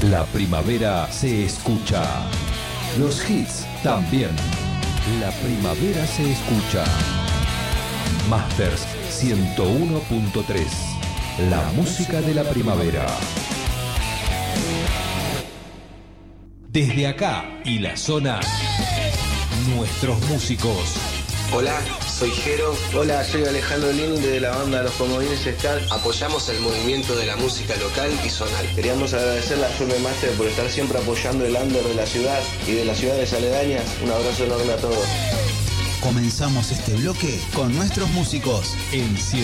La primavera se escucha. Los hits también. La primavera se escucha. Masters 101.3. La música de la primavera. Desde acá y la zona, nuestros músicos. Hola, soy Jero. Hola, soy Alejandro Lini de la banda Los Comodines Star. Apoyamos el movimiento de la música local y zonal. Queríamos agradecerle a Firme Master por estar siempre apoyando el under de la ciudad y de las ciudades aledañas. Un abrazo enorme a todos. Comenzamos este bloque con nuestros músicos En